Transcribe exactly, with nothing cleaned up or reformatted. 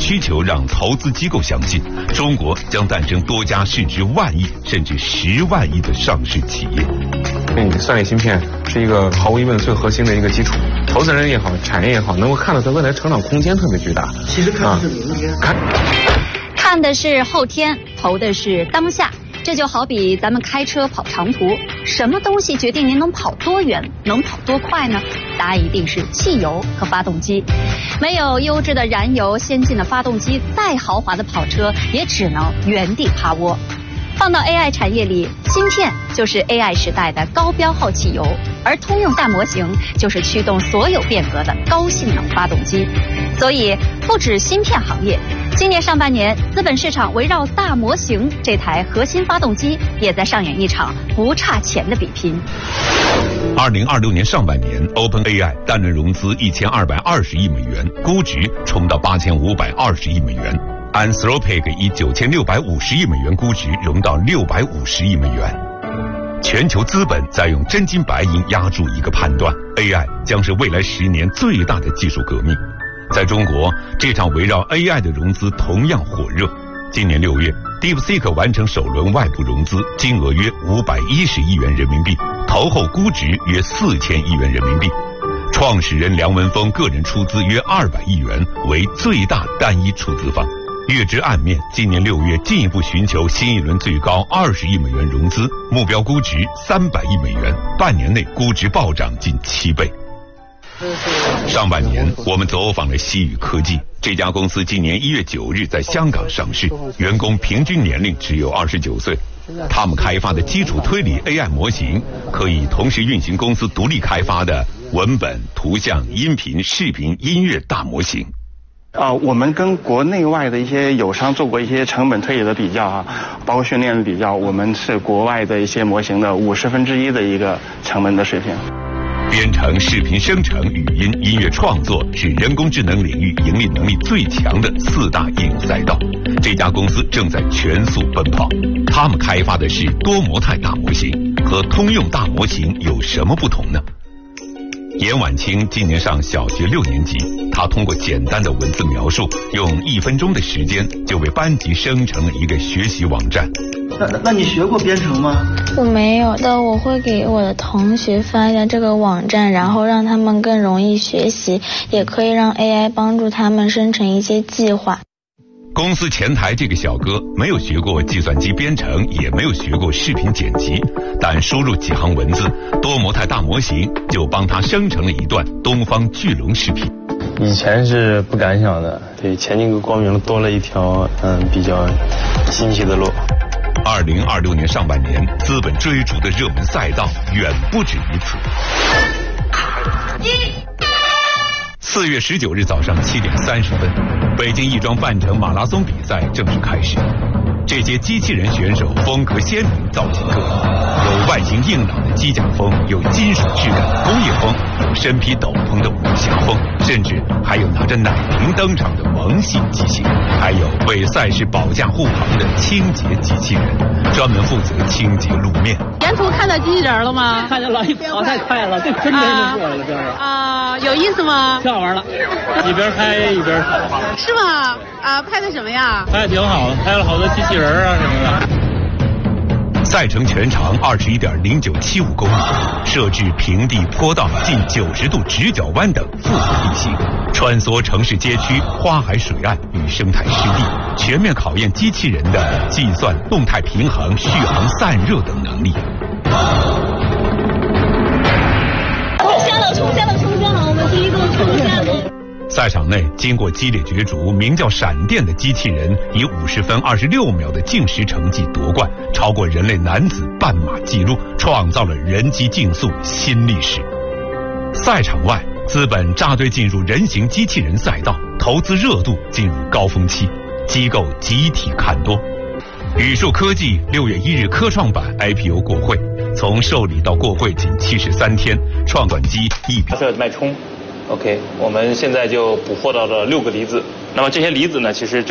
需求让投资机构相信，中国将诞生多家市值万亿甚至十万亿的上市企业。 嗯，算力芯片是一个毫无疑问最核心的一个基础，投资人也好，产业也好，能够看到它未来成长空间特别巨大。 其实看的是明天， 看看的是后天，投的是当下。这就好比咱们开车跑长途，什么东西决定您能跑多远，能跑多快呢？答案一定是汽油和发动机。没有优质的燃油、先进的发动机，再豪华的跑车也只能原地趴窝。放到 A I 产业里，芯片就是 A I 时代的高标号汽油，而通用大模型就是驱动所有变革的高性能发动机。所以，不止芯片行业，今年上半年，资本市场围绕大模型这台核心发动机，也在上演一场不差钱的比拼。 二零二六年上半年 ，OpenAI 单轮融资一千二百二十亿美元，估值冲到八千五百二十亿美元。Anthropic 以九千六百五十亿美元估值融到六百五十亿美元。全球资本在用真金白银压住一个判断 ：A I 将是未来十年最大的技术革命。在中国，这场围绕 A I 的融资同样火热。今年六月 ，DeepSeek 完成首轮外部融资，金额约五百一十亿元人民币，投后估值约四千亿元人民币。创始人梁文峰个人出资约二百亿元，为最大单一出资方。月之暗面，今年六月进一步寻求新一轮最高二十亿美元融资，目标估值三百亿美元，半年内估值暴涨近七倍。上半年，我们走访了西宇科技这家公司，今年一月九日在香港上市，员工平均年龄只有二十九岁。他们开发的基础推理 A I 模型，可以同时运行公司独立开发的文本、图像、音频、视频、音乐大模型。 啊、呃，我们跟国内外的一些友商做过一些成本推理的比较啊，包括训练的比较，我们是国外的一些模型的五十分之一的一个成本的水平。 编程、视频生成、语音、音乐创作是人工智能领域盈利能力最强的四大应用赛道。这家公司正在全速奔跑。他们开发的是多模态大模型，和通用大模型有什么不同呢？严婉清今年上小学六年级，他通过简单的文字描述，用一分钟的时间就为班级生成了一个学习网站。 那那你学过编程吗？ 我没有的，我会给我的同学发一下这个网站，然后让他们更容易学习，也可以让 A I 帮助他们生成一些计划。 公司前台这个小哥没有学过计算机编程，也没有学过视频剪辑，但输入几行文字，多模态大模型就帮他生成了一段东方巨龙视频。 以前是不敢想的，对前进个光明多了一条嗯比较新奇的路。 二零二六年上半年，资本追逐的热门赛道远不止于此。四月十九日早上七点三十分，北京亦庄半程马拉松比赛正式开始。这些机器人选手风格鲜明，造型各异，有外形硬朗的机甲风，有金属质感的工业风，有身披斗篷的武侠风，甚至还有拿着奶瓶登场的萌系机器人，还有为赛事保驾护航的清洁机器人，专门负责清洁路面。 沿途看到机器人了吗？ 看见了，跑太快了，这真的就过来了，这是啊，有意思吗？ 太好玩了，一边开一边跑。 是吗？啊，拍的什么呀？ 拍的挺好的，拍了好多机器人啊什么的。 赛程全长二十一点零九七五公里，设置平地、坡道、近九十度直角弯等复合地形，穿梭城市街区、花海水岸与生态湿地，全面考验机器人的计算、动态平衡、续航、散热等能力。 冲线了，冲线了，冲线了！我们第一个冲线了。 赛场内经过激烈角逐，名叫闪电的机器人以五十分二十六秒的净时成绩夺冠，超过人类男子半马纪录，创造了人机竞速新历史。赛场外，资本扎堆进入人形机器人赛道，投资热度进入高峰期，机构集体看多。宇树科技六月一日科创板 I P O 过会，从受理到过会仅七十三天，创短期一比色脉冲。OK， 我们现在就捕获到了六个离子。那么这些离子呢，其实就